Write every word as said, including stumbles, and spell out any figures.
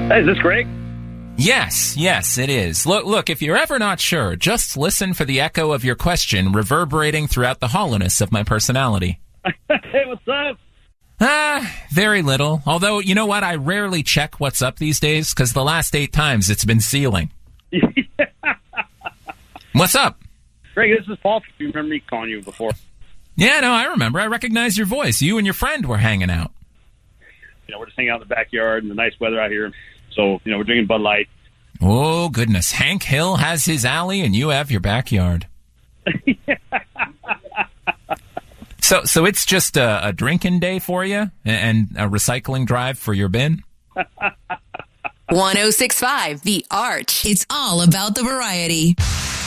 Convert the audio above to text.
Hey, is this Greg? Yes, yes, it is. Look, look, if you're ever not sure, just listen for the echo of your question reverberating throughout the hollowness of my personality. Hey, what's up? Ah, very little. Although, you know what? I rarely check what's up these days because the last eight times it's been sealing. What's up? Greg, this is Paul. You remember me calling you before? Yeah, no, I remember. I recognize your voice. You and your friend were hanging out. You know, we're just hanging out in the backyard and the nice weather out here. So, you know, we're drinking Bud Light. Oh, goodness. Hank Hill has his alley and you have your backyard. so so it's just a, a drinking day for you and a recycling drive for your bin? one oh six point five The Arch. It's all about the variety.